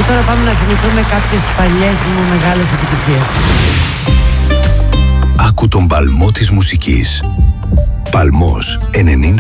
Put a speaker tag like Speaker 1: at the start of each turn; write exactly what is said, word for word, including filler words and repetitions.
Speaker 1: Και τώρα πάμε να θυμηθούμε κάποιες παλιές μου μεγάλες επιτυχίες.
Speaker 2: Άκου τον παλμό της μουσικής. Παλμός ενενήντα